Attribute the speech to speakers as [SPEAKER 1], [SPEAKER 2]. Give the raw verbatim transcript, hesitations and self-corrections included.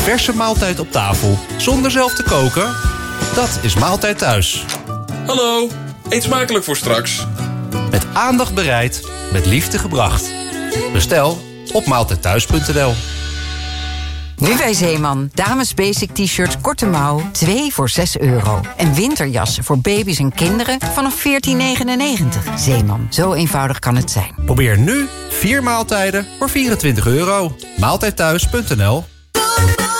[SPEAKER 1] verse maaltijd op tafel, zonder zelf te koken? Dat is Maaltijd Thuis.
[SPEAKER 2] Hallo, eet smakelijk voor straks.
[SPEAKER 1] Met aandacht bereid, met liefde gebracht. Bestel op maaltijdthuis punt n l.
[SPEAKER 3] Nu bij Zeeman. Dames basic t-shirts korte mouw, twee voor zes euro. En winterjassen voor baby's en kinderen vanaf veertien negenennegentig. Zeeman, zo eenvoudig kan het zijn.
[SPEAKER 1] Probeer nu vier maaltijden voor vierentwintig euro. maaltijdthuis punt n l.